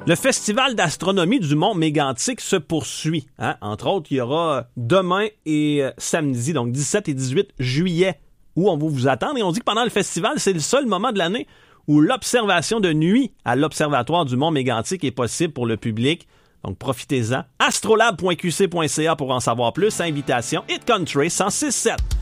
Le festival d'astronomie du Mont Mégantic se poursuit. Entre autres, il y aura demain et samedi, donc 17 et 18 juillet, où on va vous attendre. Et on dit que pendant le festival, c'est le seul moment de l'année où l'observation de nuit à l'Observatoire du Mont Mégantic est possible pour le public. Donc, profitez-en. Astrolab.qc.ca pour en savoir plus. Invitation Hit Country 106.7.